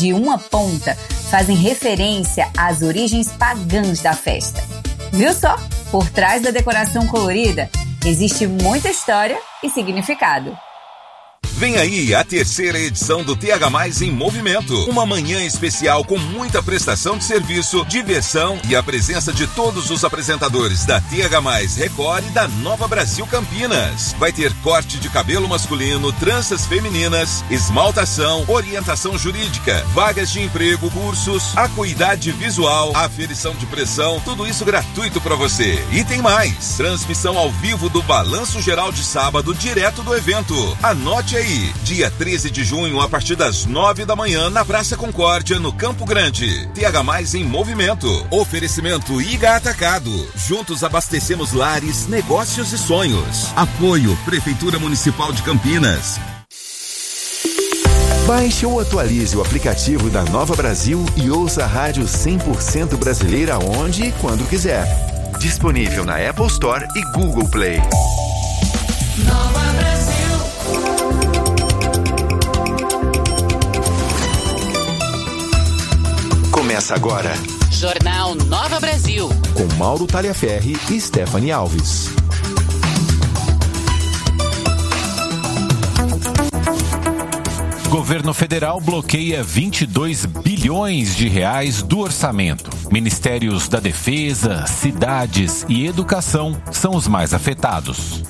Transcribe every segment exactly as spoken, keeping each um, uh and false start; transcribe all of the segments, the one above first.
de uma ponta fazem referência às origens pagãs da festa. Viu só? Por trás da decoração colorida, existe muita história e significado. Vem aí a terceira edição do T H Mais em Movimento. Uma manhã especial com muita prestação de serviço, diversão e a presença de todos os apresentadores da T H Mais Record e da Nova Brasil Campinas. Vai ter corte de cabelo masculino, tranças femininas, esmaltação, orientação jurídica, vagas de emprego, cursos, acuidade visual, aferição de pressão, tudo isso gratuito para você. E tem mais, transmissão ao vivo do Balanço Geral de sábado, direto do evento. Anote aí. Dia treze de junho, a partir das nove da manhã, na Praça Concórdia, no Campo Grande. T H Mais em Movimento. Oferecimento I G A Atacado. Juntos abastecemos lares, negócios e sonhos. Apoio Prefeitura Municipal de Campinas. Baixe ou atualize o aplicativo da Nova Brasil e ouça a rádio cem por cento brasileira onde e quando quiser. Disponível na Apple Store e Google Play. Nova Brasil. Começa agora. Jornal Nova Brasil. Com Mauro Taliaferri e Stephanie Alves. Governo federal bloqueia vinte e dois bilhões de reais do orçamento. Ministérios da Defesa, cidades e educação são os mais afetados.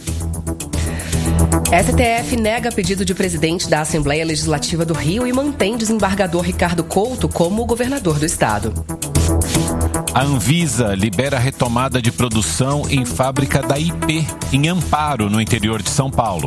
S T F nega pedido de presidente da Assembleia Legislativa do Rio e mantém desembargador Ricardo Couto como governador do estado. A Anvisa libera a retomada de produção em fábrica da I P, em Amparo, no interior de São Paulo.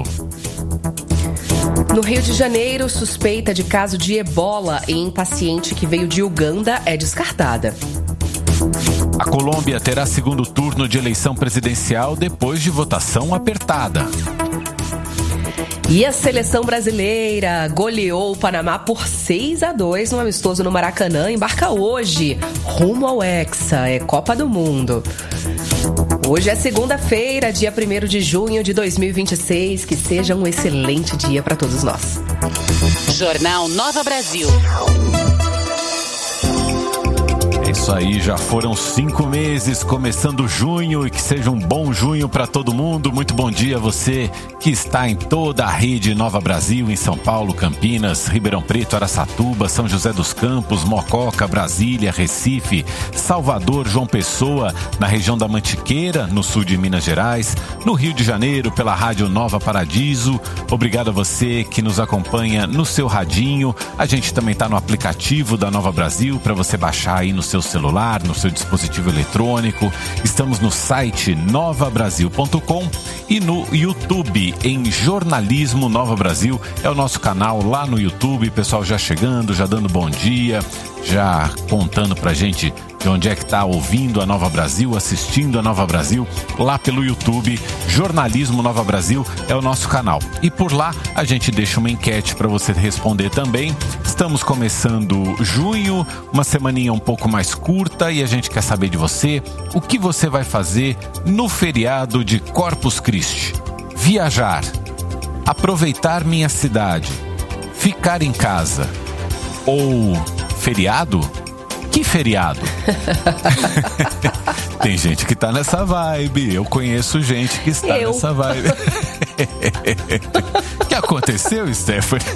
No Rio de Janeiro, suspeita de caso de ebola em paciente que veio de Uganda é descartada. A Colômbia terá segundo turno de eleição presidencial depois de votação apertada. E a seleção brasileira goleou o Panamá por seis a dois no amistoso no Maracanã. Embarca hoje, rumo ao Hexa, é Copa do Mundo. Hoje é segunda-feira, dia primeiro de junho de dois mil e vinte e seis. Que seja um excelente dia para todos nós. Jornal Nova Brasil. É isso aí, já foram cinco meses começando junho e que seja um bom junho para todo mundo. Muito bom dia a você que está em toda a rede Nova Brasil, em São Paulo, Campinas, Ribeirão Preto, Araçatuba, São José dos Campos, Mococa, Brasília, Recife, Salvador, João Pessoa, na região da Mantiqueira, no sul de Minas Gerais, no Rio de Janeiro, pela Rádio Nova Paradiso. Obrigado a você que nos acompanha no seu radinho. A gente também está no aplicativo da Nova Brasil para você baixar aí no seu celular, no seu dispositivo eletrônico. Estamos no site nova brasil ponto com e no YouTube em Jornalismo Nova Brasil. É o nosso canal lá no YouTube. Pessoal já chegando, já dando bom dia, já contando pra gente de onde é que tá ouvindo a Nova Brasil, assistindo a Nova Brasil, lá pelo YouTube. Jornalismo Nova Brasil é o nosso canal. E por lá a gente deixa uma enquete para você responder também. Estamos começando junho, uma semaninha um pouco mais curta e a gente quer saber de você o que você vai fazer no feriado de Corpus Christi. Viajar, aproveitar minha cidade, ficar em casa ou feriado? Que feriado? Tem gente que tá nessa vibe. Eu conheço gente que está Eu. nessa vibe. O que aconteceu, Stephanie?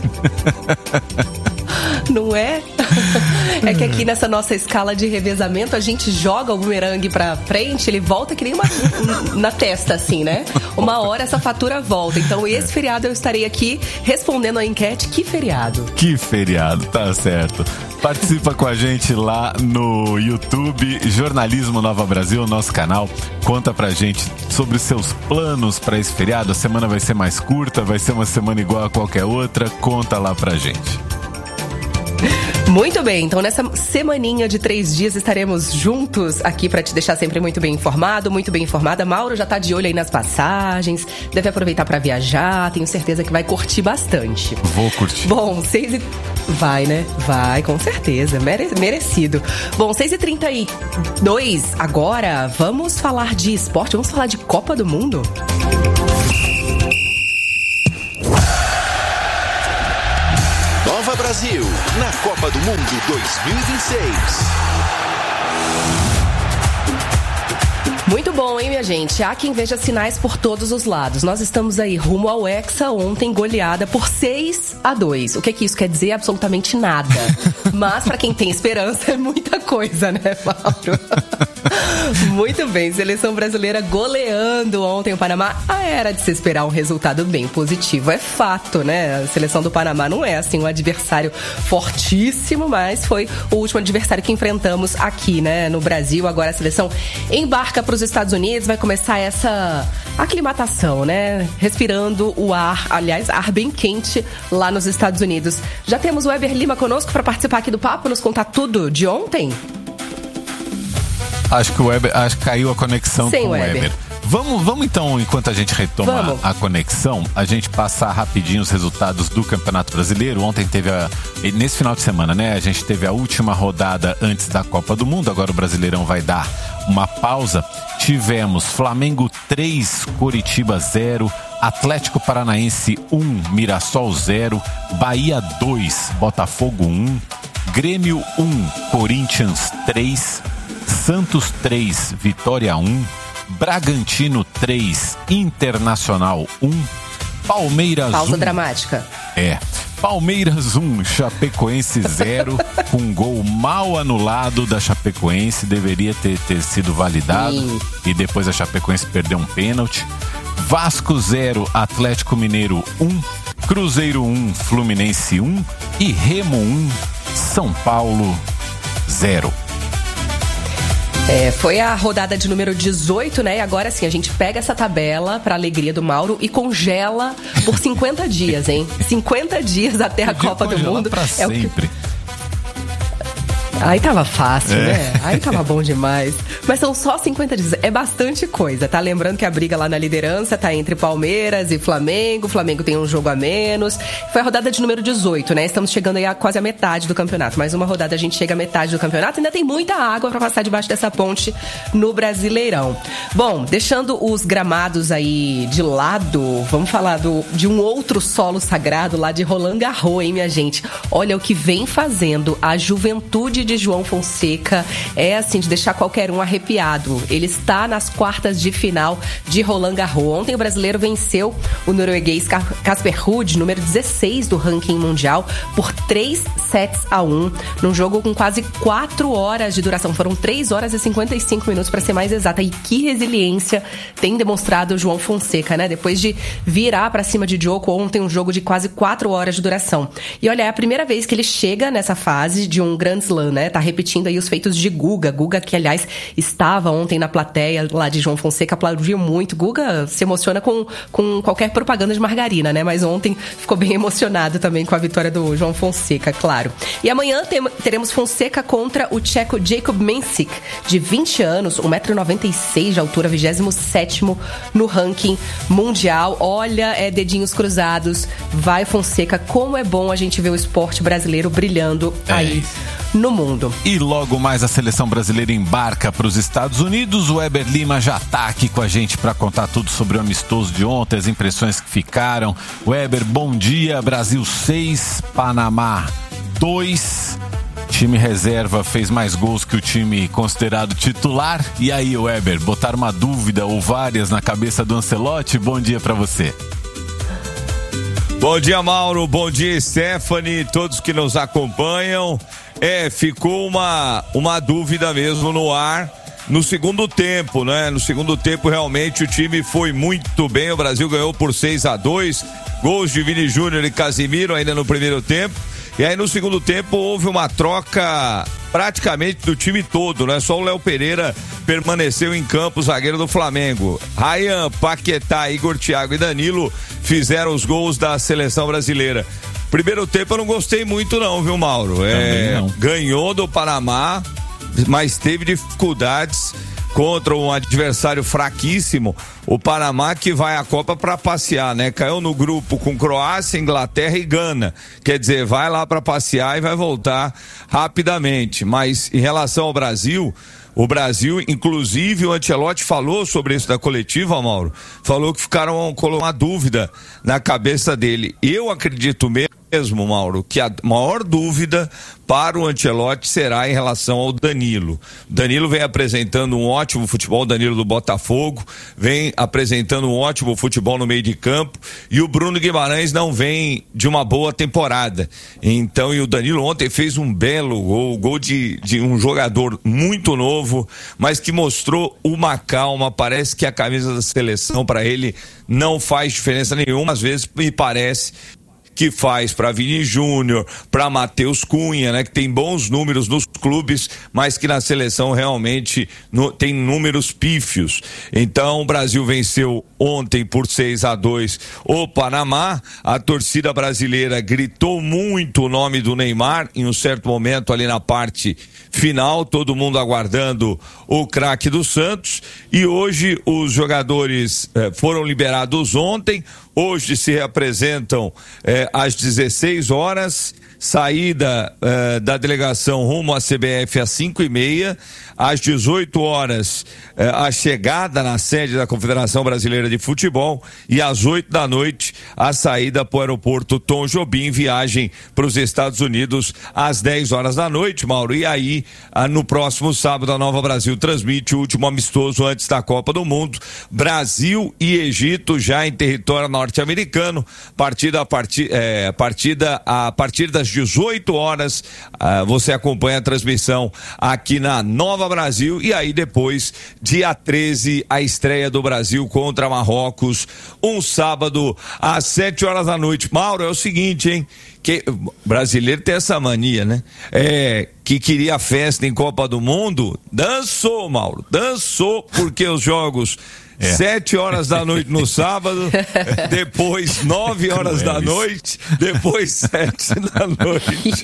Não é? É que aqui nessa nossa escala de revezamento a gente joga o bumerangue pra frente, ele volta que nem uma na testa, assim, né? Uma hora essa fatura volta. Então esse feriado eu estarei aqui respondendo a enquete. Que feriado? Que feriado, tá certo. Participa com a gente lá no YouTube, Jornalismo Nova Brasil, nosso canal. Conta pra gente sobre os seus planos para esse feriado. A semana vai ser mais curta, vai ser uma semana igual a qualquer outra. Conta lá pra gente. Muito bem, então nessa semaninha de três dias estaremos juntos aqui para te deixar sempre muito bem informado, muito bem informada. Mauro já tá de olho aí nas passagens, deve aproveitar para viajar, tenho certeza que vai curtir bastante. Vou curtir. Bom, seis e... Vai, né? Vai, com certeza, Mere... merecido. Bom, seis e trinta e dois, agora vamos falar de esporte, vamos falar de Copa do Mundo? Nova Brasil. Brasil, na Copa do Mundo dois mil e vinte e seis. Muito bom, hein, minha gente? Há quem veja sinais por todos os lados. Nós estamos aí rumo ao Hexa, ontem goleada por seis a dois. O que é que isso quer dizer? Absolutamente nada. Mas pra quem tem esperança é muita coisa, né, Mauro? Muito bem, seleção brasileira goleando ontem o Panamá. Ah, era de se esperar um resultado bem positivo, é fato, né? A seleção do Panamá não é assim um adversário fortíssimo, mas foi o último adversário que enfrentamos aqui, né, no Brasil. Agora a seleção embarca para os Estados Unidos, vai começar essa aclimatação, né? Respirando o ar, aliás, ar bem quente lá nos Estados Unidos. Já temos o Weber Lima conosco para participar aqui do papo, nos contar tudo de ontem? Acho que o Weber, acho que caiu a conexão Sem com o Weber. Weber. Vamos, vamos então, enquanto a gente retoma vamos. a conexão, a gente passar rapidinho os resultados do Campeonato Brasileiro. Ontem teve a, nesse final de semana, né? A gente teve a última rodada antes da Copa do Mundo. Agora o Brasileirão vai dar uma pausa. Tivemos Flamengo três, Coritiba zero, Atlético Paranaense um, Mirassol zero, Bahia dois, Botafogo um, Grêmio um, Corinthians três, Santos três, Vitória um, Bragantino três, Internacional um, Palmeiras Pausa um. dramática. É. Palmeiras um, Chapecoense zero, com um gol mal anulado da Chapecoense, deveria ter, ter sido validado. Sim. E depois a Chapecoense perdeu um pênalti. Vasco zero, Atlético Mineiro um, Cruzeiro um, Fluminense um e Remo um, São Paulo zero. É, foi a rodada de número dezoito, né? E agora sim, a gente pega essa tabela pra alegria do Mauro e congela por cinquenta dias, hein? cinquenta dias até a Copa do Mundo. Pra é sempre. O que... Aí tava fácil, é. né? Aí tava bom demais. Mas são só cinquenta dias. É bastante coisa, tá? Lembrando que a briga lá na liderança tá entre Palmeiras e Flamengo. O Flamengo tem um jogo a menos. Foi a rodada de número dezoito, né? Estamos chegando aí a quase a metade do campeonato. Mais uma rodada a gente chega à metade do campeonato. Ainda tem muita água pra passar debaixo dessa ponte no Brasileirão. Bom, deixando os gramados aí de lado, vamos falar do, de um outro solo sagrado lá de Roland Garros, hein, minha gente? Olha o que vem fazendo a juventude de João Fonseca é assim de deixar qualquer um arrepiado. Ele está nas quartas de final de Roland Garros. Ontem o brasileiro venceu o norueguês Casper Ruud, número dezesseis do ranking mundial, por três sets a um, num jogo com quase quatro horas de duração. Foram três horas e cinquenta e cinco minutos para ser mais exata. E que resiliência tem demonstrado o João Fonseca, né? Depois de virar para cima de Djoko ontem, um jogo de quase quatro horas de duração. E olha, é a primeira vez que ele chega nessa fase de um Grand Slam, né? Tá repetindo aí os feitos de Guga. Guga, que aliás estava ontem na plateia lá de João Fonseca, aplaudiu muito. Guga se emociona com, com qualquer propaganda de margarina, né? Mas ontem ficou bem emocionado também com a vitória do João Fonseca, claro. E amanhã tem, teremos Fonseca contra o tcheco Jakub Mensik, de vinte anos, um metro e noventa e seis de altura, vigésimo sétimo no ranking mundial. Olha, é dedinhos cruzados. Vai, Fonseca, como é bom a gente ver o esporte brasileiro brilhando é aí no mundo. E logo mais a seleção brasileira embarca para os Estados Unidos. O Weber Lima já está aqui com a gente para contar tudo sobre o amistoso de ontem, as impressões que ficaram. Weber, bom dia. Brasil seis, Panamá dois. Time reserva fez mais gols que o time considerado titular. E aí, Weber, botar uma dúvida ou várias na cabeça do Ancelotti? Bom dia para você. Bom dia, Mauro. Bom dia, Stephanie, todos que nos acompanham. É, ficou uma, uma dúvida mesmo no ar no segundo tempo, né? No segundo tempo, realmente, o time foi muito bem. O Brasil ganhou por seis a dois. Gols de Vini Júnior e Casimiro ainda no primeiro tempo. E aí, no segundo tempo, houve uma troca praticamente do time todo, né? Só o Léo Pereira permaneceu em campo, zagueiro do Flamengo. Ryan, Paquetá, Igor Thiago e Danilo fizeram os gols da seleção brasileira. Primeiro tempo eu não gostei muito não, viu, Mauro? É, não. Ganhou do Panamá, mas teve dificuldades contra um adversário fraquíssimo, o Panamá, que vai à Copa para passear, né? Caiu no grupo com Croácia, Inglaterra e Gana. Quer dizer, vai lá para passear e vai voltar rapidamente. Mas em relação ao Brasil, o Brasil, inclusive o Ancelotti falou sobre isso da coletiva, Mauro, falou que ficaram com uma dúvida na cabeça dele. Eu acredito mesmo mesmo, Mauro, que a maior dúvida para o Ancelotti será em relação ao Danilo. Danilo vem apresentando um ótimo futebol, Danilo do Botafogo, vem apresentando um ótimo futebol no meio de campo, e o Bruno Guimarães não vem de uma boa temporada. Então, e o Danilo ontem fez um belo gol, gol de, de um jogador muito novo, mas que mostrou uma calma. Parece que a camisa da seleção para ele não faz diferença nenhuma. Às vezes me parece que faz para Vini Júnior, para Matheus Cunha, né, que tem bons números nos clubes, mas que na seleção realmente no, tem números pífios. Então o Brasil venceu ontem por seis a dois o Panamá. A torcida brasileira gritou muito o nome do Neymar em um certo momento ali na parte final, todo mundo aguardando o craque do Santos. E hoje os jogadores eh, foram liberados ontem. Hoje se reapresentam eh, às dezesseis horas, saída eh, da delegação rumo à C B F às cinco e meia, às dezoito horas eh, a chegada na sede da Confederação Brasileira de Futebol, e às oito da noite a saída para o aeroporto Tom Jobim, viagem para os Estados Unidos às dez horas da noite, Mauro. E aí ah, no próximo sábado a Nova Brasil transmite o último amistoso antes da Copa do Mundo, Brasil e Egito, já em território norte-americano, partida a partir, é, partida a partir das dezoito horas, uh, você acompanha a transmissão aqui na Nova Brasil. E aí depois, dia treze, a estreia do Brasil contra Marrocos, um sábado às sete horas da noite. Mauro, é o seguinte, hein? Que brasileiro tem essa mania, né? É, que queria festa em Copa do Mundo, dançou, Mauro, dançou, porque os jogos É. Sete horas da noite no sábado, depois nove horas da noite, depois sete da noite.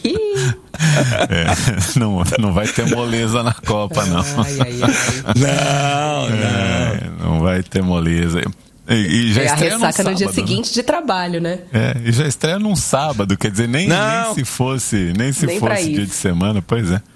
É, não, não vai ter moleza na Copa, não. Ai, ai, ai. Não, não. É, não vai ter moleza. E, e já é a estreia ressaca no, no sábado, dia seguinte, né? De trabalho, né? É, e já estreia num sábado, quer dizer, nem, nem se fosse, nem se nem fosse dia de semana, pois é.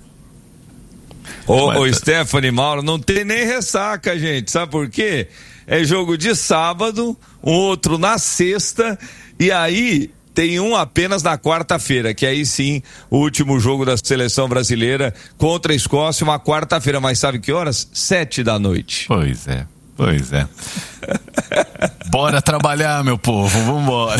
Ô, ô Stephanie, Mauro, não tem nem ressaca, gente, sabe por quê? É jogo de sábado, um outro na sexta, e aí tem um apenas na quarta-feira, que aí sim, o último jogo da seleção brasileira contra a Escócia, uma quarta-feira, mas sabe que horas? Sete da noite. Pois é. Pois é. Bora trabalhar, meu povo, vambora.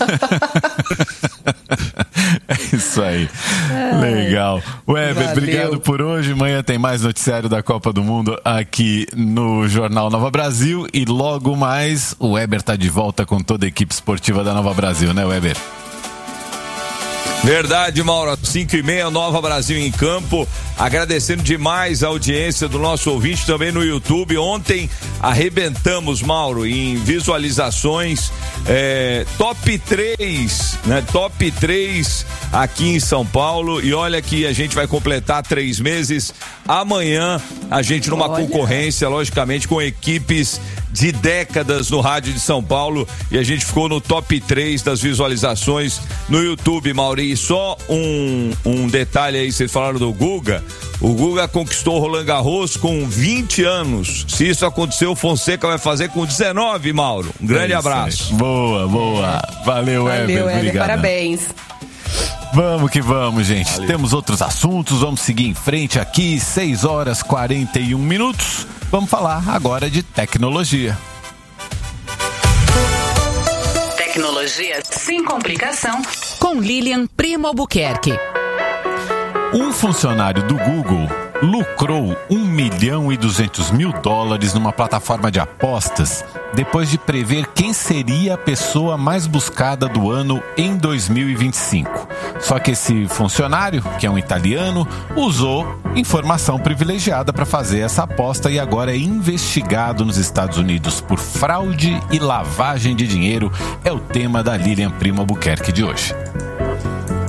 É isso aí. É. Legal. Weber, valeu. Obrigado por hoje. Amanhã tem mais noticiário da Copa do Mundo aqui no Jornal Nova Brasil. E logo mais, o Weber tá de volta com toda a equipe esportiva da Nova Brasil, né, Weber? Verdade, Mauro, cinco e meia, Nova Brasil em campo. Agradecendo demais a audiência do nosso ouvinte também no YouTube. Ontem arrebentamos, Mauro, em visualizações, é, top três, né? Top três aqui em São Paulo. E olha que a gente vai completar três meses amanhã. A gente numa olha. concorrência, logicamente, com equipes de décadas no rádio de São Paulo, e a gente ficou no top três das visualizações no YouTube, Mauro. E só um, um detalhe aí, vocês falaram do Guga. O Guga conquistou o Roland Garros com vinte anos. Se isso aconteceu, o Fonseca vai fazer com dezenove, Mauro. Um grande é abraço. Aí. Boa, boa. Valeu, Valeu Weber. Weber. Obrigado. Parabéns. Vamos que vamos, gente. Valeu. Temos outros assuntos, vamos seguir em frente aqui, seis horas e quarenta e um minutos. Vamos falar agora de tecnologia. Tecnologia sem complicação, com Lilian Primo Albuquerque. Um funcionário do Google lucrou um milhão e duzentos mil dólares numa plataforma de apostas depois de prever quem seria a pessoa mais buscada do ano em dois mil e vinte e cinco. Só que esse funcionário, que é um italiano, usou informação privilegiada para fazer essa aposta e agora é investigado nos Estados Unidos por fraude e lavagem de dinheiro. É o tema da Lilian Primo Albuquerque de hoje.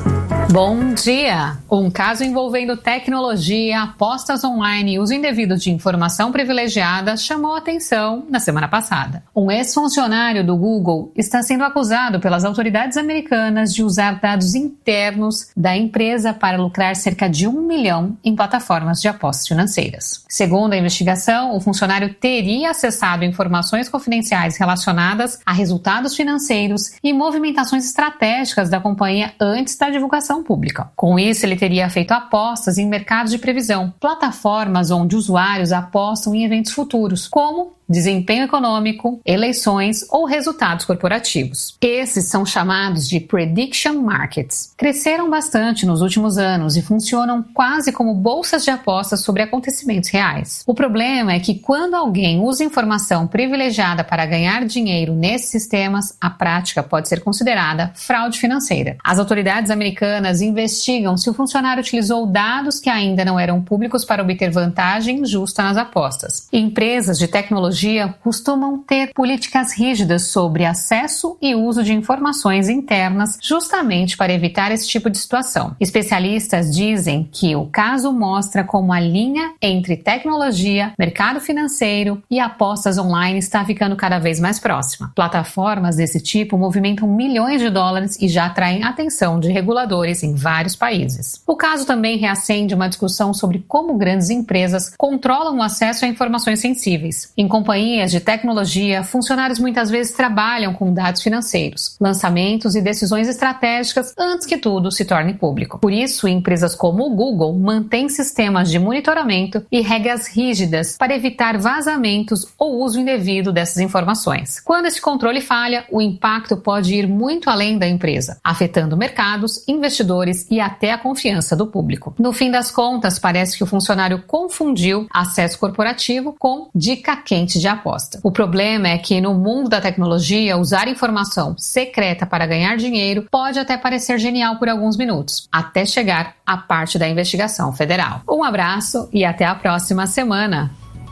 Bom dia! Um caso envolvendo tecnologia, apostas online e uso indevido de informação privilegiada chamou a atenção na semana passada. Um ex-funcionário do Google está sendo acusado pelas autoridades americanas de usar dados internos da empresa para lucrar cerca de um milhão em plataformas de apostas financeiras. Segundo a investigação, o funcionário teria acessado informações confidenciais relacionadas a resultados financeiros e movimentações estratégicas da companhia antes da divulgação pública. Com isso, ele teria feito apostas em mercados de previsão, plataformas onde usuários apostam em eventos futuros, como desempenho econômico, eleições ou resultados corporativos. Esses são chamados de prediction markets. Cresceram bastante nos últimos anos e funcionam quase como bolsas de apostas sobre acontecimentos reais. O problema é que quando alguém usa informação privilegiada para ganhar dinheiro nesses sistemas, a prática pode ser considerada fraude financeira. As autoridades americanas investigam se o funcionário utilizou dados que ainda não eram públicos para obter vantagem injusta nas apostas. Empresas de tecnologia costumam ter políticas rígidas sobre acesso e uso de informações internas justamente para evitar esse tipo de situação. Especialistas dizem que o caso mostra como a linha entre tecnologia, mercado financeiro e apostas online está ficando cada vez mais próxima. Plataformas desse tipo movimentam milhões de dólares e já atraem atenção de reguladores em vários países. O caso também reacende uma discussão sobre como grandes empresas controlam o acesso a informações sensíveis. Em companhias de tecnologia, funcionários muitas vezes trabalham com dados financeiros, lançamentos e decisões estratégicas antes que tudo se torne público. Por isso, empresas como o Google mantêm sistemas de monitoramento e regras rígidas para evitar vazamentos ou uso indevido dessas informações. Quando esse controle falha, o impacto pode ir muito além da empresa, afetando mercados, investidores e até a confiança do público. No fim das contas, parece que o funcionário confundiu acesso corporativo com dica quente de aposta. O problema é que no mundo da tecnologia, usar informação secreta para ganhar dinheiro pode até parecer genial por alguns minutos, até chegar à parte da investigação federal. Um abraço e até a próxima semana.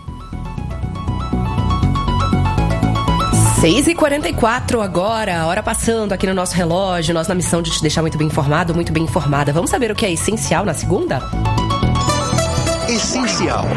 seis e quarenta e quatro agora, a hora passando aqui no nosso relógio, nós na missão de te deixar muito bem informado, muito bem informada. Vamos saber o que é essencial na segunda? Essencial.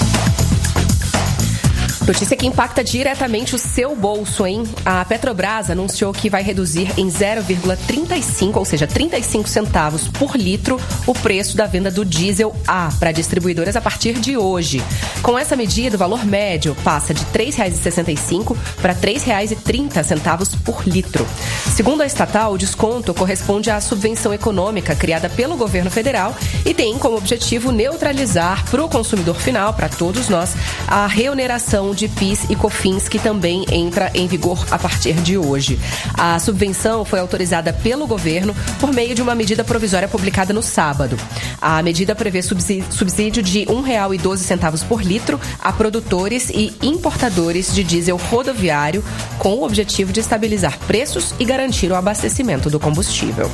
Notícia que impacta diretamente o seu bolso, hein? A Petrobras anunciou que vai reduzir em zero vírgula trinta e cinco, ou seja, trinta e cinco centavos por litro, o preço da venda do diesel A para distribuidoras a partir de hoje. Com essa medida, o valor médio passa de três reais e sessenta e cinco centavos para três reais e trinta centavos por litro. Segundo a estatal, o desconto corresponde à subvenção econômica criada pelo governo federal e tem como objetivo neutralizar para o consumidor final, para todos nós, a reoneração de P I S e COFINS, que também entra em vigor a partir de hoje. A subvenção foi autorizada pelo governo por meio de uma medida provisória publicada no sábado. A medida prevê subsídio de um real e doze centavos por litro a produtores e importadores de diesel rodoviário, com o objetivo de estabilizar preços e garantir o abastecimento do combustível.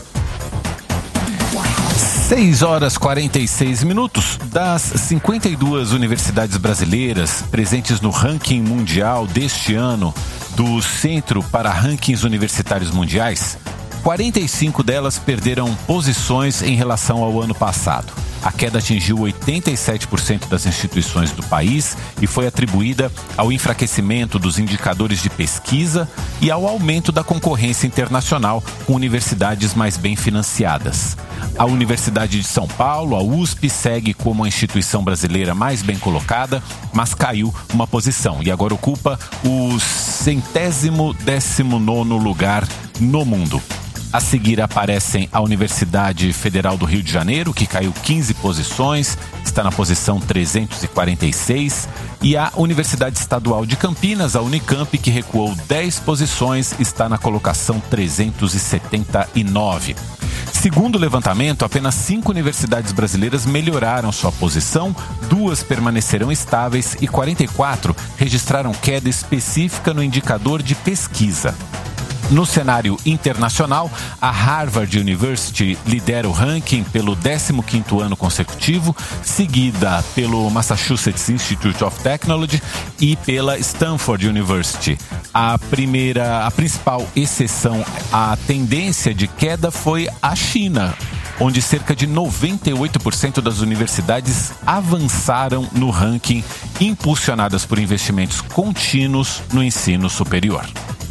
seis horas e quarenta e seis minutos. Das cinquenta e duas universidades brasileiras presentes no ranking mundial deste ano do Centro para Rankings Universitários Mundiais, quarenta e cinco delas perderam posições em relação ao ano passado. A queda atingiu oitenta e sete por cento das instituições do país e foi atribuída ao enfraquecimento dos indicadores de pesquisa e ao aumento da concorrência internacional com universidades mais bem financiadas. A Universidade de São Paulo, a U S P, segue como a instituição brasileira mais bem colocada, mas caiu uma posição e agora ocupa o centésimo décimo nono lugar no mundo. A seguir aparecem a Universidade Federal do Rio de Janeiro, que caiu quinze posições, está na posição trezentos e quarenta e seis, e a Universidade Estadual de Campinas, a Unicamp, que recuou dez posições, está na colocação trezentos e setenta e nove. Segundo o levantamento, apenas cinco universidades brasileiras melhoraram sua posição, duas permanecerão estáveis e quarenta e quatro registraram queda específica no indicador de pesquisa. No cenário internacional, a Harvard University lidera o ranking pelo décimo quinto ano consecutivo, seguida pelo Massachusetts Institute of Technology e pela Stanford University. A primeira, a principal exceção à tendência de queda foi a China, onde cerca de noventa e oito por cento das universidades avançaram no ranking, impulsionadas por investimentos contínuos no ensino superior.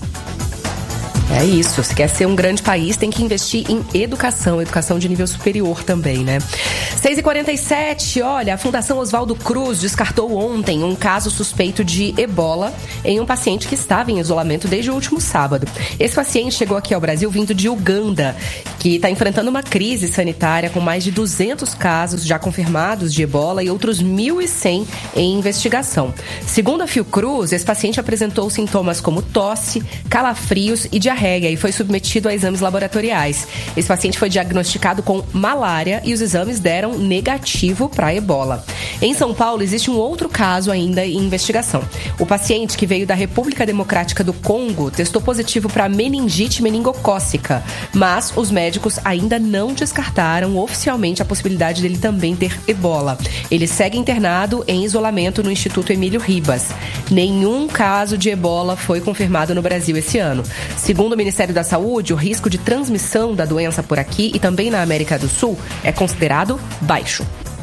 É isso, se quer ser um grande país, tem que investir em educação, educação de nível superior também, né? seis e quarenta e sete, olha, a Fundação Oswaldo Cruz descartou ontem um caso suspeito de ebola em um paciente que estava em isolamento desde o último sábado. Esse paciente chegou aqui ao Brasil vindo de Uganda, que está enfrentando uma crise sanitária com mais de duzentos casos já confirmados de ebola e outros mil e cem em investigação. Segundo a Fiocruz, esse paciente apresentou sintomas como tosse, calafrios e diarreia e foi submetido a exames laboratoriais. Esse paciente foi diagnosticado com malária e os exames deram negativo para ebola. Em São Paulo, existe um outro caso ainda em investigação. O paciente, que veio da República Democrática do Congo, testou positivo para meningite meningocócica, mas os médicos ainda não descartaram oficialmente a possibilidade dele também ter ebola. Ele segue internado em isolamento no Instituto Emílio Ribas. Nenhum caso de ebola foi confirmado no Brasil esse ano. Segundo o Ministério da Saúde, o risco de transmissão da doença por aqui e também na América do Sul é considerado baixo.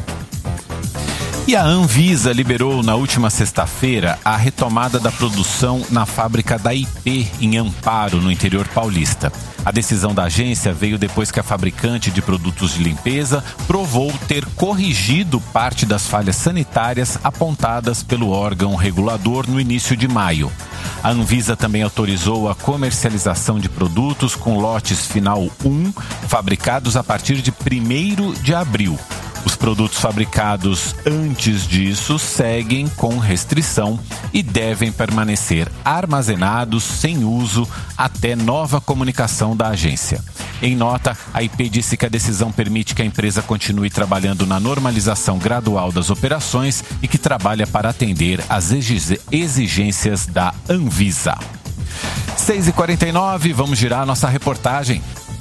E a Anvisa liberou na última sexta-feira a retomada da produção na fábrica da I P, em Amparo, no interior paulista. A decisão da agência veio depois que a fabricante de produtos de limpeza provou ter corrigido parte das falhas sanitárias apontadas pelo órgão regulador no início de maio. A Anvisa também autorizou a comercialização de produtos com lotes final um, fabricados a partir de primeiro de abril. Os produtos fabricados antes disso seguem com restrição e devem permanecer armazenados sem uso até nova comunicação da agência. Em nota, a I P disse que a decisão permite que a empresa continue trabalhando na normalização gradual das operações e que trabalha para atender às exigências da Anvisa. seis e quarenta e nove, vamos girar a nossa reportagem.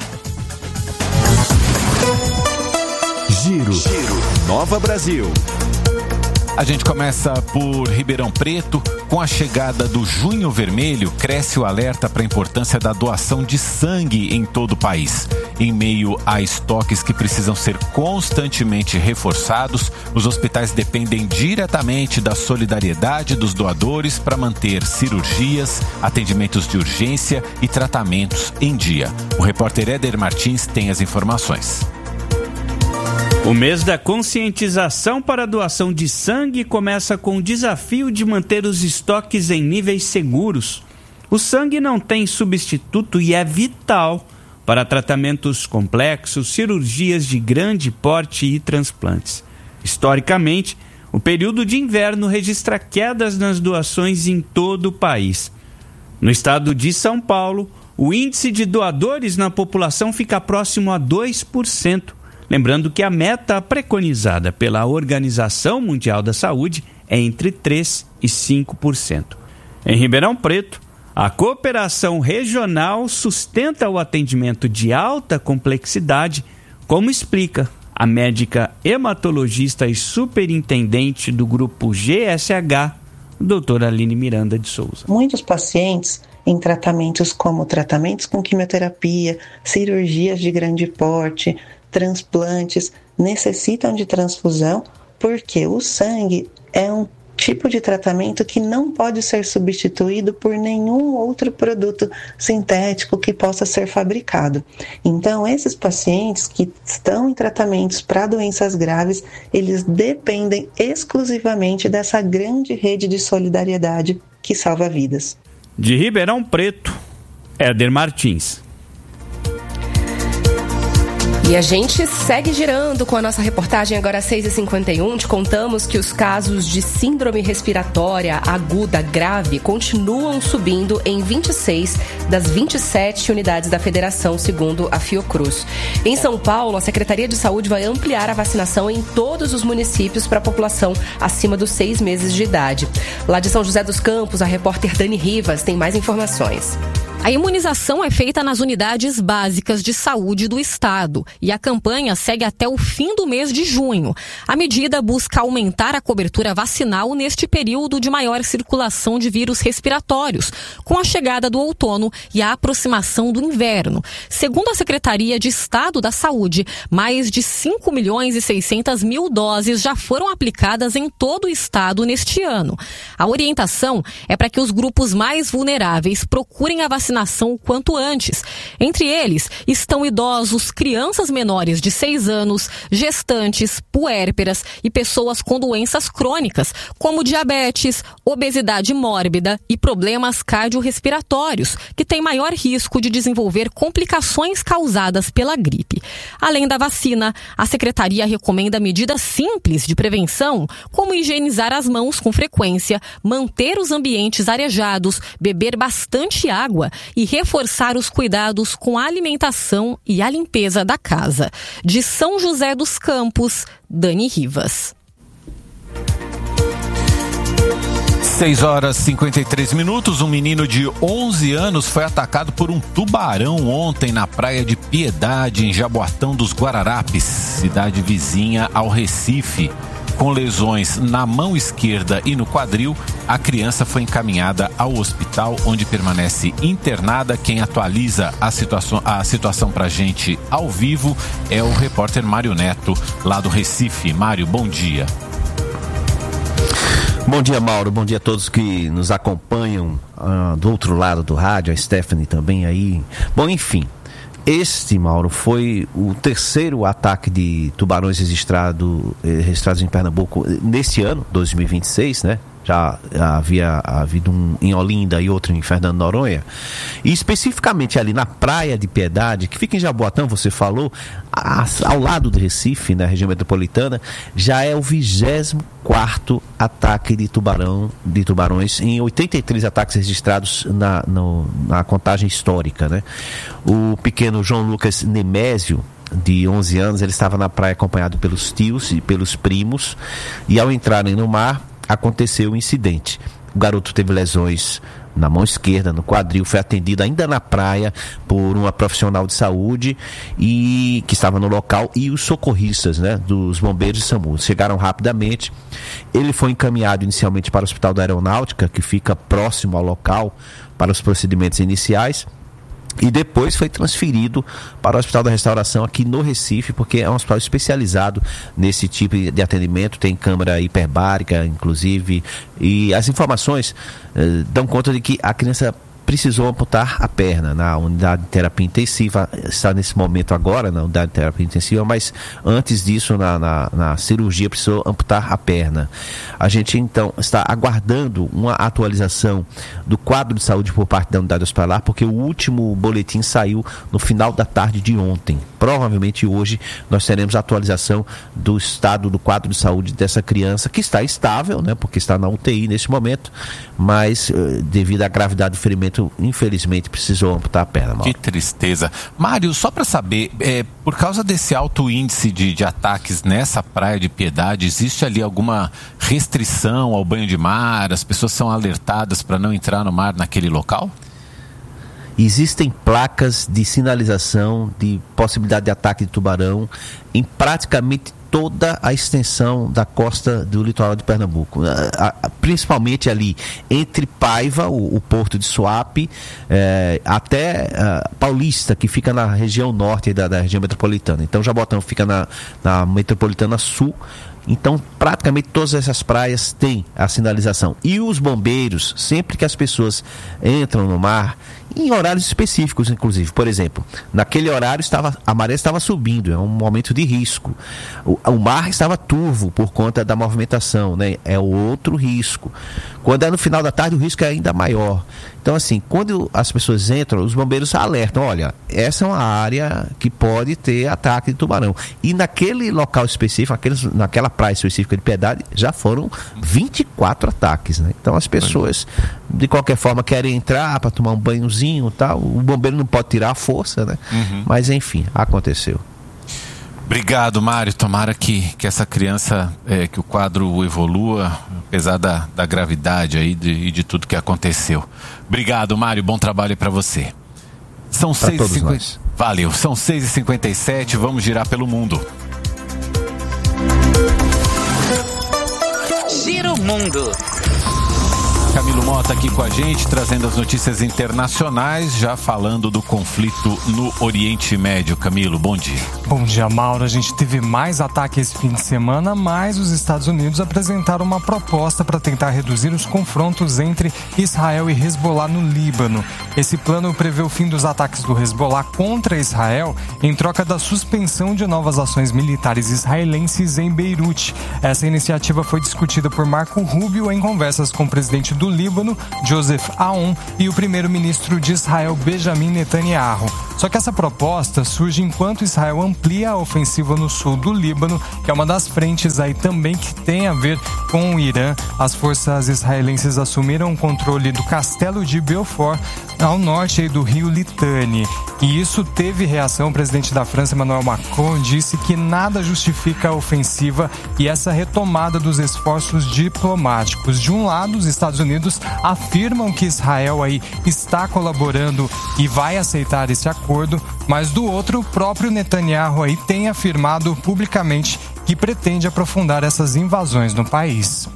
Giro. Giro. Nova Brasil. A gente começa por Ribeirão Preto. Com a chegada do Junho Vermelho, cresce o alerta para a importância da doação de sangue em todo o país. Em meio a estoques que precisam ser constantemente reforçados, os hospitais dependem diretamente da solidariedade dos doadores para manter cirurgias, atendimentos de urgência e tratamentos em dia. O repórter Éder Martins tem as informações. O mês da conscientização para a doação de sangue começa com o desafio de manter os estoques em níveis seguros. O sangue não tem substituto e é vital para tratamentos complexos, cirurgias de grande porte e transplantes. Historicamente, o período de inverno registra quedas nas doações em todo o país. No estado de São Paulo, o índice de doadores na população fica próximo a dois por cento. Lembrando que a meta preconizada pela Organização Mundial da Saúde é entre três e cinco por cento. Em Ribeirão Preto, a cooperação regional sustenta o atendimento de alta complexidade, como explica a médica hematologista e superintendente do grupo G S H, doutora Aline Miranda de Souza. Muitos pacientes em tratamentos como tratamentos com quimioterapia, cirurgias de grande porte, transplantes, necessitam de transfusão porque o sangue é um tipo de tratamento que não pode ser substituído por nenhum outro produto sintético que possa ser fabricado. Então, esses pacientes que estão em tratamentos para doenças graves, eles dependem exclusivamente dessa grande rede de solidariedade que salva vidas. De Ribeirão Preto, Éder Martins. E a gente segue girando com a nossa reportagem agora às seis e cinquenta e um. Te contamos que os casos de síndrome respiratória aguda grave continuam subindo em vinte e seis das vinte e sete unidades da federação, segundo a Fiocruz. Em São Paulo, a Secretaria de Saúde vai ampliar a vacinação em todos os municípios para a população acima dos seis meses de idade. Lá de São José dos Campos, a repórter Dani Rivas tem mais informações. A imunização é feita nas unidades básicas de saúde do estado e a campanha segue até o fim do mês de junho. A medida busca aumentar a cobertura vacinal neste período de maior circulação de vírus respiratórios, com a chegada do outono e a aproximação do inverno. Segundo a Secretaria de Estado da Saúde, mais de cinco milhões e seiscentas mil doses já foram aplicadas em todo o estado neste ano. A orientação é para que os grupos mais vulneráveis procurem a vacinação o quanto antes. Entre eles estão idosos, crianças menores de seis anos, gestantes, puérperas e pessoas com doenças crônicas, como diabetes, obesidade mórbida e problemas cardiorrespiratórios, que têm maior risco de desenvolver complicações causadas pela gripe. Além da vacina, a Secretaria recomenda medidas simples de prevenção, como higienizar as mãos com frequência, manter os ambientes arejados, beber bastante água e reforçar os cuidados com a alimentação e a limpeza da casa. De São José dos Campos, Dani Rivas. seis horas e cinquenta e três minutos, um menino de onze anos foi atacado por um tubarão ontem na praia de Piedade, em Jaboatão dos Guararapes, cidade vizinha ao Recife. Com lesões na mão esquerda e no quadril, a criança foi encaminhada ao hospital, onde permanece internada. Quem atualiza a situação, a situação pra gente ao vivo é o repórter Mário Neto, lá do Recife. Mário, bom dia. Bom dia, Mauro. Bom dia a todos que nos acompanham uh, do outro lado do rádio, a Stephanie também aí. Bom, enfim, este, Mauro, foi o terceiro ataque de tubarões registrado, registrados em Pernambuco neste ano, dois mil e vinte e seis, né? Já havia havido um em Olinda e outro em Fernando Noronha. E especificamente ali na Praia de Piedade, que fica em Jaboatão, você falou, a, ao lado do Recife, na região metropolitana, já é o vigésimo quarto ataque de tubarão, de tubarões, em oitenta e três ataques registrados na, no, na contagem histórica, né? O pequeno João Lucas Nemésio, de onze anos, ele estava na praia acompanhado pelos tios e pelos primos, e ao entrarem no mar, aconteceu o incidente. O garoto teve lesões na mão esquerda, no quadril, foi atendido ainda na praia por uma profissional de saúde e que estava no local, e os socorristas, né, dos bombeiros de SAMU chegaram rapidamente. Ele foi encaminhado inicialmente para o Hospital da Aeronáutica, que fica próximo ao local, para os procedimentos iniciais, e depois foi transferido para o Hospital da Restauração aqui no Recife, porque é um hospital especializado nesse tipo de atendimento, tem câmara hiperbárica, inclusive, e as informações eh, dão conta de que a criança precisou amputar a perna na unidade de terapia intensiva, está nesse momento agora na unidade de terapia intensiva, mas antes disso na, na, na cirurgia precisou amputar a perna. A gente então está aguardando uma atualização do quadro de saúde por parte da unidade hospitalar, porque o último boletim saiu no final da tarde de ontem. Provavelmente hoje nós teremos a atualização do estado do quadro de saúde dessa criança, que está estável, né, porque está na U T I nesse momento, mas devido à gravidade do ferimento, infelizmente precisou amputar a perna. Mauro. Que tristeza. Mário, só para saber, é, por causa desse alto índice de, de ataques nessa praia de Piedade, existe ali alguma restrição ao banho de mar? As pessoas são alertadas para não entrar no mar naquele local? Existem placas de sinalização de possibilidade de ataque de tubarão em praticamente toda a extensão da costa do litoral de Pernambuco, principalmente ali entre Paiva, o, o porto de Suape, é, até uh, Paulista, que fica na região norte da, da região metropolitana. Então Jaboatão fica na, na metropolitana sul. Então, praticamente todas essas praias têm a sinalização. E os bombeiros, sempre que as pessoas entram no mar, em horários específicos, inclusive. Por exemplo, naquele horário estava, a maré estava subindo, é um momento de risco. O, o mar estava turvo por conta da movimentação, né? É outro risco. Quando é no final da tarde, o risco é ainda maior. Então, assim, quando as pessoas entram, os bombeiros alertam, olha, essa é uma área que pode ter ataque de tubarão. E naquele local específico, aqueles, naquela praia específica de Piedade, já foram vinte e quatro ataques, né? Então, as pessoas, de qualquer forma, querem entrar para tomar um banhozinho e tal. O bombeiro não pode tirar a força, né? Uhum. Mas, enfim, aconteceu. Obrigado, Mário. Tomara que, que essa criança, é, que o quadro evolua, apesar da, da gravidade aí de, e de tudo que aconteceu. Obrigado, Mário. Bom trabalho para você. São seis e cinquenta... Valeu. São seis e cinquenta e sete. Vamos girar pelo mundo. Giro Mundo. Camilo Mota aqui com a gente, trazendo as notícias internacionais, já falando do conflito no Oriente Médio. Camilo, bom dia. Bom dia, Mauro. A gente teve mais ataques esse fim de semana, mas os Estados Unidos apresentaram uma proposta para tentar reduzir os confrontos entre Israel e Hezbollah no Líbano. Esse plano prevê o fim dos ataques do Hezbollah contra Israel em troca da suspensão de novas ações militares israelenses em Beirute. Essa iniciativa foi discutida por Marco Rubio em conversas com o presidente do Líbano, Joseph Aoun, e o primeiro-ministro de Israel, Benjamin Netanyahu. Só que essa proposta surge enquanto Israel amplia a ofensiva no sul do Líbano, que é uma das frentes aí também que tem a ver com o Irã. As forças israelenses assumiram o controle do castelo de Belfort, ao norte aí do rio Litani. E isso teve reação. O presidente da França, Emmanuel Macron, disse que nada justifica a ofensiva e essa retomada dos esforços diplomáticos. De um lado, os Estados Unidos afirmam que Israel aí está colaborando e vai aceitar esse acordo, mas do outro, o próprio Netanyahu aí tem afirmado publicamente que pretende aprofundar essas invasões no país.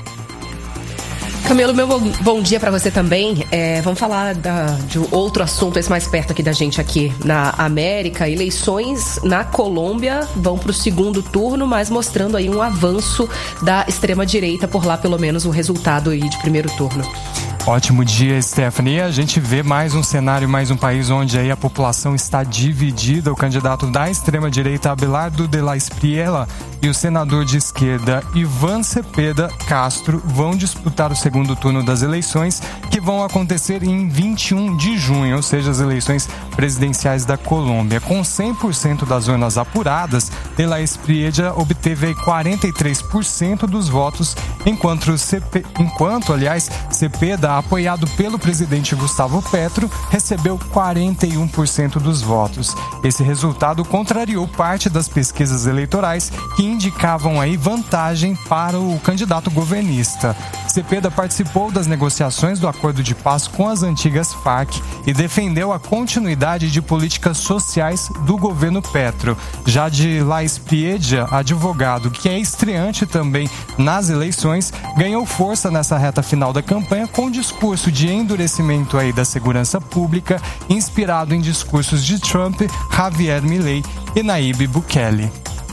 Camilo, meu bom, bom dia para você também. É, vamos falar da, de outro assunto, esse mais perto aqui da gente aqui na América. Eleições na Colômbia vão para o segundo turno, mas mostrando aí um avanço da extrema-direita, por lá pelo menos o resultado aí de primeiro turno. Ótimo dia, Stephanie. A gente vê mais um cenário, mais um país onde aí a população está dividida. O candidato da extrema-direita, Abelardo de la Espriella, e o senador de esquerda, Ivan Cepeda Castro, vão disputar o segundo turno das eleições, que vão acontecer em vinte e um de junho, ou seja, as eleições presidenciais da Colômbia. Com cem por cento das urnas apuradas, de la Espriella obteve quarenta e três por cento dos votos, enquanto, Cepe... enquanto aliás, Cepeda, apoiado pelo presidente Gustavo Petro, recebeu quarenta e um por cento dos votos. Esse resultado contrariou parte das pesquisas eleitorais que indicavam aí vantagem para o candidato governista. Cepeda participou das negociações do acordo de paz com as antigas Farc e defendeu a continuidade de políticas sociais do governo Petro. Já de la Espriella, advogado que é estreante também nas eleições, ganhou força nessa reta final da campanha com discurso de endurecimento aí da segurança pública, inspirado em discursos de Trump, Javier Milei e Nayib Bukele.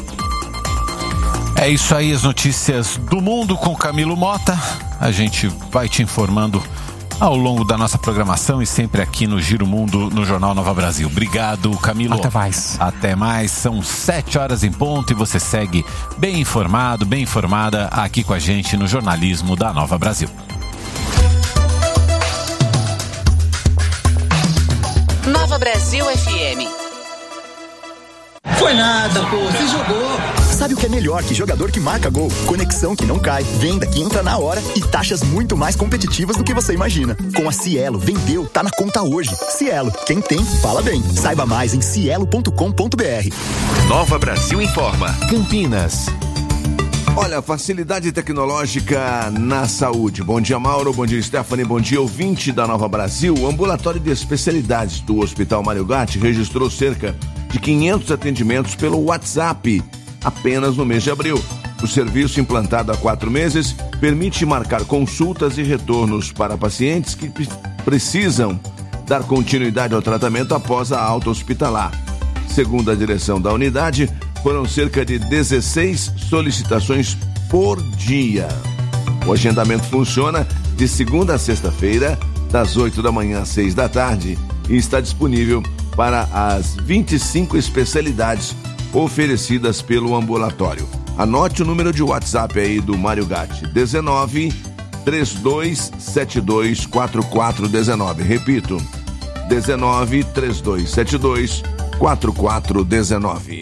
É isso aí, as notícias do mundo com Camilo Mota. A gente vai te informando ao longo da nossa programação e sempre aqui no Giro Mundo, no Jornal Nova Brasil. Obrigado, Camilo. Até mais. Até mais. São sete horas em ponto e você segue bem informado, bem informada aqui com a gente no jornalismo da Nova Brasil. Nova Brasil F M. Foi nada, pô, você jogou. Sabe o que é melhor que jogador que marca gol? Conexão que não cai, venda que entra na hora e taxas muito mais competitivas do que você imagina. Com a Cielo, vendeu, tá na conta hoje. Cielo, quem tem, fala bem. Saiba mais em cielo ponto com ponto b r. Nova Brasil informa. Campinas. Olha, facilidade tecnológica na saúde. Bom dia, Mauro. Bom dia, Stephanie. Bom dia, ouvinte da Nova Brasil. O ambulatório de especialidades do Hospital Mário Gatti registrou cerca de quinhentos atendimentos pelo WhatsApp apenas no mês de abril. O serviço, implantado há quatro meses, permite marcar consultas e retornos para pacientes que precisam dar continuidade ao tratamento após a alta hospitalar. Segundo a direção da unidade, foram cerca de dezesseis solicitações por dia. O agendamento funciona de segunda a sexta-feira, das oito da manhã às seis da tarde, e está disponível para as vinte e cinco especialidades oferecidas pelo ambulatório. Anote o número de WhatsApp aí do Mário Gatti, dezenove, trinta e dois, setenta e dois, quarenta e quatro dezenove. Repito, dezenove, trinta e dois, setenta e dois, quarenta e quatro dezenove.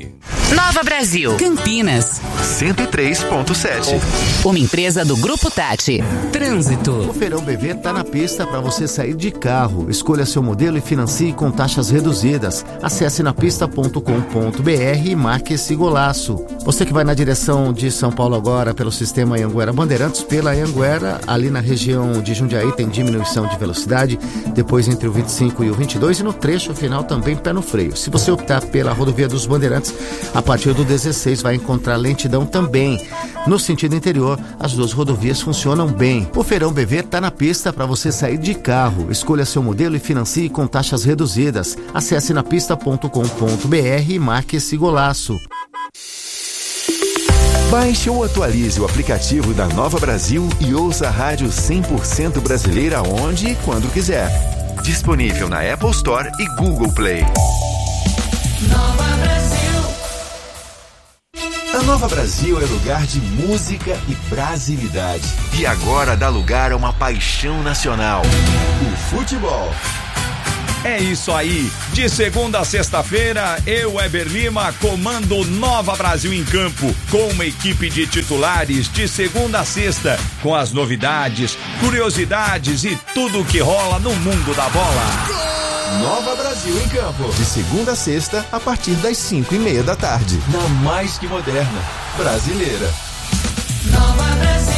Nova Brasil, Campinas, cento e três ponto sete. uma empresa do Grupo Tati. Trânsito. O Feirão B V tá na pista para você sair de carro. Escolha seu modelo e financie com taxas reduzidas. Acesse napista ponto com ponto b r e marque esse golaço. Você que vai na direção de São Paulo agora pelo sistema Anhanguera Bandeirantes, pela Anhanguera, ali na região de Jundiaí tem diminuição de velocidade, depois entre o vinte e cinco e o vinte e dois e no trecho final também pé no freio. Se você optar pela rodovia dos Bandeirantes, a partir do dezesseis vai encontrar lentidão também. No sentido interior, as duas rodovias funcionam bem. O Feirão B V tá na pista para você sair de carro. Escolha seu modelo e financie com taxas reduzidas. Acesse napista ponto com ponto b r e marque esse golaço. Baixe ou atualize o aplicativo da Nova Brasil e ouça a rádio cem por cento brasileira onde e quando quiser. Disponível na Apple Store e Google Play. Nova Brasil. A Nova Brasil é lugar de música e brasilidade. E agora dá lugar a uma paixão nacional: o futebol. É isso aí. De segunda a sexta-feira, eu, Eber Lima, comando Nova Brasil em campo, com uma equipe de titulares de segunda a sexta, com as novidades, curiosidades e tudo o que rola no mundo da bola. Nova Brasil em campo, de segunda a sexta, a partir das cinco e meia da tarde. Na mais que moderna, brasileira. Nova Brasil.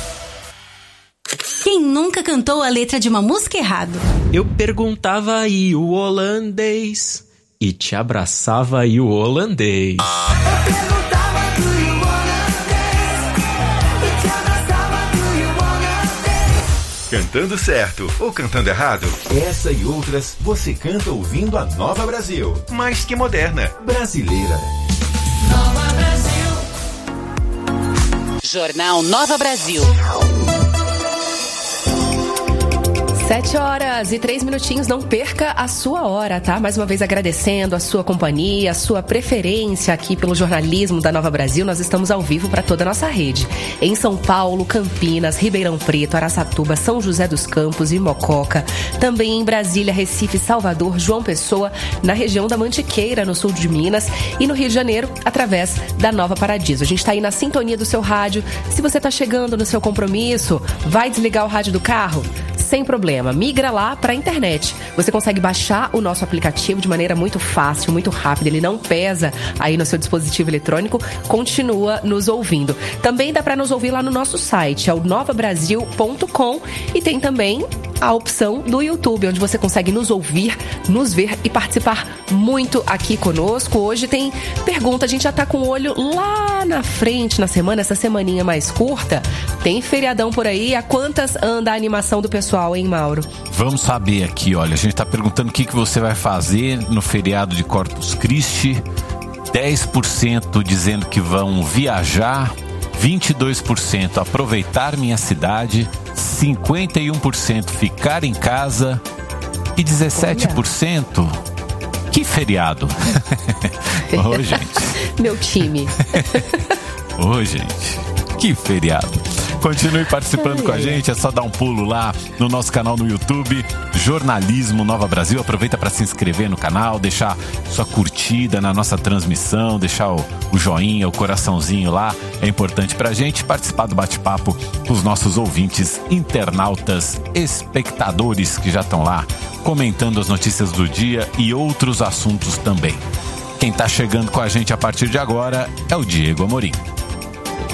Quem nunca cantou a letra de uma música errado? Eu perguntava aí o holandês e te abraçava aí o holandês. Eu perguntava do you holandês e te abraçava do you holandês. Cantando certo ou cantando errado? Essa e outras você canta ouvindo a Nova Brasil. Mais que moderna, brasileira. Nova Brasil. Jornal Nova Brasil. Sete horas e três minutinhos, não perca a sua hora, tá? Mais uma vez agradecendo a sua companhia, a sua preferência aqui pelo jornalismo da Nova Brasil. Nós estamos ao vivo para toda a nossa rede. Em São Paulo, Campinas, Ribeirão Preto, Araçatuba, São José dos Campos e Mococa. Também em Brasília, Recife, Salvador, João Pessoa, na região da Mantiqueira, no sul de Minas. E no Rio de Janeiro, através da Nova Paradiso. A gente está aí na sintonia do seu rádio. Se você está chegando no seu compromisso, vai desligar o rádio do carro? Sem problema, migra lá para a internet. Você consegue baixar o nosso aplicativo de maneira muito fácil, muito rápida. Ele não pesa aí no seu dispositivo eletrônico. Continua nos ouvindo. Também dá para nos ouvir lá no nosso site, é o nova brasil ponto com, e tem também a opção do YouTube, onde você consegue nos ouvir, nos ver e participar muito aqui conosco. Hoje tem pergunta, a gente já tá com o olho lá na frente na semana, essa semaninha mais curta. Tem feriadão por aí. A quantas anda a animação do pessoal, hein, Mauro? Vamos saber aqui, olha, a gente tá perguntando o que, que você vai fazer no feriado de Corpus Christi. dez por cento dizendo que vão viajar, vinte e dois por cento aproveitar minha cidade, cinquenta e um por cento ficar em casa e dezessete por cento que feriado. Ô, gente. Meu time. Ô, gente, que feriado. Continue participando com a gente, é só dar um pulo lá no nosso canal no YouTube, Jornalismo Nova Brasil. Aproveita para se inscrever no canal, deixar sua curtida na nossa transmissão, deixar o, o joinha, o coraçãozinho lá. É importante pra gente participar do bate-papo com os nossos ouvintes, internautas, espectadores que já estão lá comentando as notícias do dia e outros assuntos também. Quem tá chegando com a gente a partir de agora é o Diego Amorim.